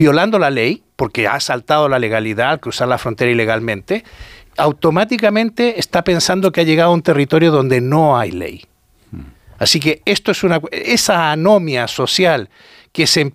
violando la ley, porque ha saltado la legalidad al cruzar la frontera ilegalmente, automáticamente está pensando que ha llegado a un territorio donde no hay ley. Así que esto es esa anomia social que se